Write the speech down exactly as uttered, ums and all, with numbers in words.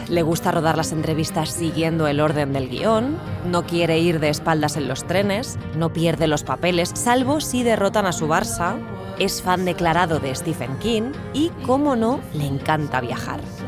Le gusta rodar las entrevistas siguiendo el orden del guión, no quiere ir de espaldas en los trenes, no pierde los papeles, salvo si derrotan a su Barça, es fan declarado de Stephen King y, cómo no, le encanta viajar.